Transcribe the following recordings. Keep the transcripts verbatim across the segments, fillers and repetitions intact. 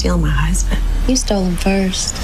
steal my husband. You stole him first.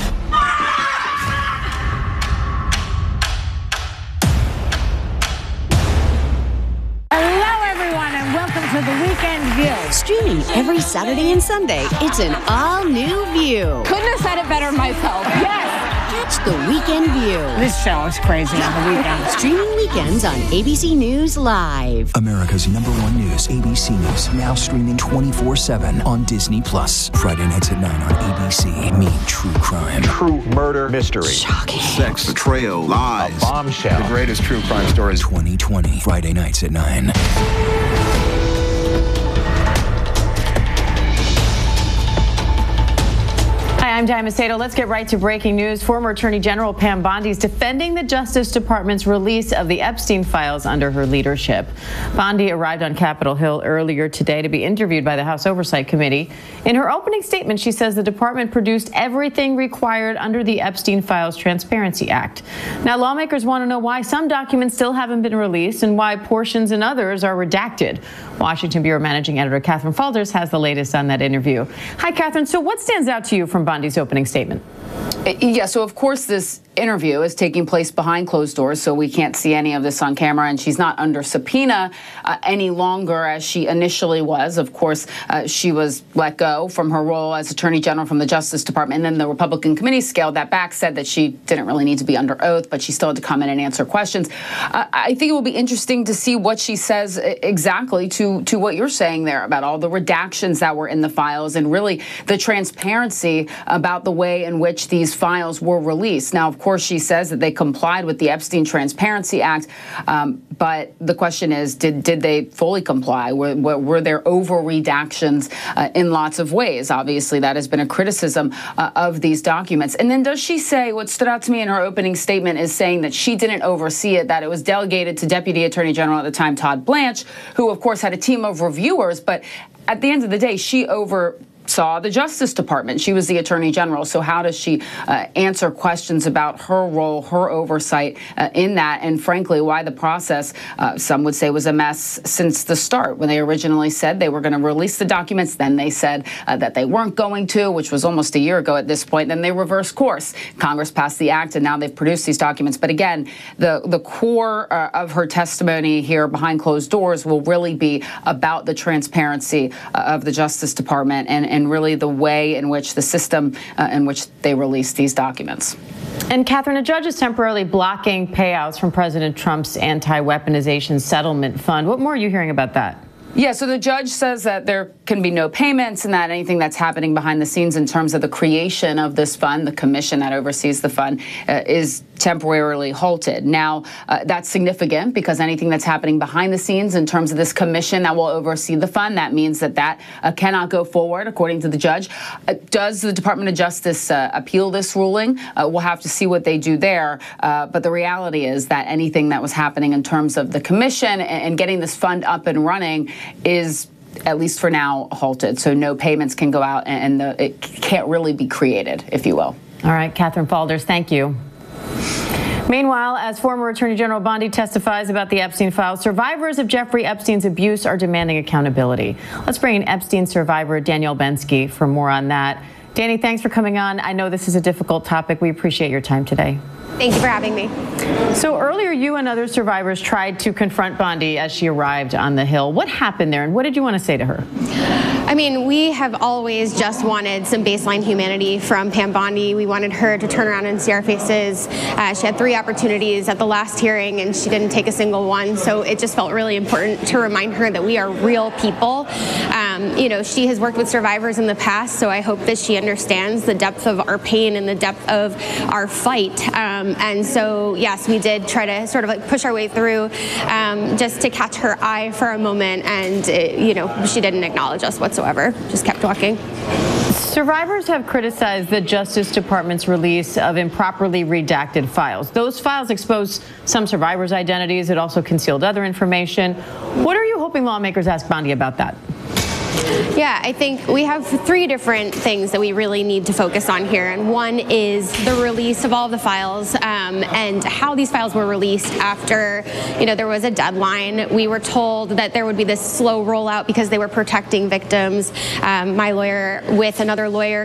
To the Weekend View. Streaming every Saturday and Sunday, it's an all-new View. Couldn't have said it better myself. Yes. Catch the Weekend View. This show is crazy on the weekend. Streaming weekends on A B C News Live. America's number one news, A B C News, now streaming twenty-four seven on Disney Plus. Friday nights at nine on A B C. Meet true crime. True murder mystery. Shocking. Sex. Betrayal. Lies. A bombshell. The greatest true crime stories. twenty twenty. Friday nights at nine. I'm Diana Macedo. Let's get right to breaking news. Former Attorney General Pam Bondi is defending the Justice Department's release of the Epstein files under her leadership. Bondi arrived on Capitol Hill earlier today to be interviewed by the House Oversight Committee. In her opening statement, she says the department produced everything required under the Epstein Files Transparency Act. Now, lawmakers want to know why some documents still haven't been released and why portions and others are redacted. Washington Bureau Managing Editor Catherine Falders has the latest on that interview. Hi, Catherine. So what stands out to you from Bondi's opening statement? Yeah, so of course this interview is taking place behind closed doors, so we can't see any of this on camera, and she's not under subpoena uh, any longer as she initially was. Of course, uh, she was let go from her role as Attorney General from the Justice Department, and then the Republican committee scaled that back, said that she didn't really need to be under oath, but she still had to come in and answer questions. Uh, I think it will be interesting to see what she says exactly to, to what you're saying there about all the redactions that were in the files and really the transparency about the way in which these files were released. Now, of course, she says that they complied with the Epstein Transparency Act, um, but the question is, did did they fully comply? Were, were, were there over-redactions uh, in lots of ways? Obviously, that has been a criticism uh, of these documents. And then does she say, what stood out to me in her opening statement is saying that she didn't oversee it, that it was delegated to Deputy Attorney General at the time, Todd Blanche, who, of course, had a team of reviewers, but at the end of the day, she over... saw the Justice Department. She was the Attorney General. So how does she uh, answer questions about her role, her oversight uh, in that, and frankly, why the process, uh, some would say, was a mess since the start. When they originally said they were going to release the documents, then they said uh, that they weren't going to, which was almost a year ago at this point. Then they reversed course. Congress passed the act, and now they've produced these documents. But again, the, the core uh, of her testimony here behind closed doors will really be about the transparency uh, of the Justice Department and, and and really the way in which the system uh, in which they release these documents. And Catherine, a judge is temporarily blocking payouts from President Trump's anti-weaponization settlement fund. What more are you hearing about that? Yeah, so the judge says that there can be no payments and that anything that's happening behind the scenes in terms of the creation of this fund, the commission that oversees the fund, uh, is temporarily halted. Now, uh, that's significant because anything that's happening behind the scenes in terms of this commission that will oversee the fund, that means that that uh, cannot go forward, according to the judge. Uh, does the Department of Justice uh, appeal this ruling? Uh, we'll have to see what they do there. Uh, but the reality is that anything that was happening in terms of the commission and, and getting this fund up and running is, at least for now, halted. So no payments can go out and the, it can't really be created, if you will. All right, Catherine Falders, thank you. Meanwhile, as former Attorney General Bondi testifies about the Epstein files, survivors of Jeffrey Epstein's abuse are demanding accountability. Let's bring in Epstein survivor Danielle Bensky for more on that. Danny, thanks for coming on. I know this is a difficult topic. We appreciate your time today. Thank you for having me. So earlier, you and other survivors tried to confront Bondi as she arrived on the Hill. What happened there, and what did you want to say to her? I mean, we have always just wanted some baseline humanity from Pam Bondi. We wanted her to turn around and see our faces. Uh, she had three opportunities at the last hearing, and she didn't take a single one. So it just felt really important to remind her that we are real people. Um, you know, she has worked with survivors in the past, so I hope that she understands the depth of our pain and the depth of our fight. Um, and so, yes, we did try to sort of like push our way through um, just to catch her eye for a moment. And, it, you know, she didn't acknowledge us whatsoever, just kept walking. Survivors have criticized the Justice Department's release of improperly redacted files. Those files exposed some survivors' identities. It also concealed other information. What are you hoping lawmakers ask Bondi about that? Yeah, I think we have three different things that we really need to focus on here. And one is the release of all of the files um, and how these files were released after, you know, there was a deadline. We were told that there would be this slow rollout because they were protecting victims. Um, my lawyer with another lawyer